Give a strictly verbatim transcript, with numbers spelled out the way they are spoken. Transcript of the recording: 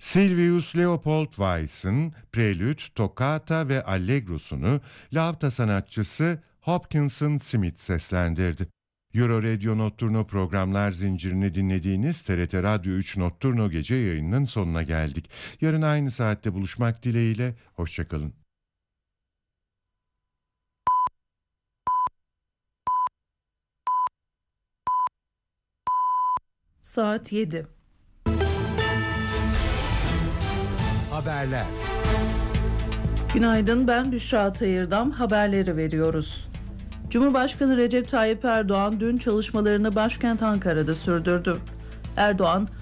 Silvius Leopold Weiss'in Prelüt, Toccata ve Allegro'sunu Lavta sanatçısı Hopkinson Smith seslendirdi. Euro Radio Notturno programlar zincirini dinlediğiniz T R T Radyo üç Notturno gece yayınının sonuna geldik. Yarın aynı saatte buluşmak dileğiyle, hoşçakalın. Saat yedi. Haberler. Günaydın, ben Büşra Tayırdam. Haberleri veriyoruz. Cumhurbaşkanı Recep Tayyip Erdoğan dün çalışmalarını başkent Ankara'da sürdürdü. Erdoğan,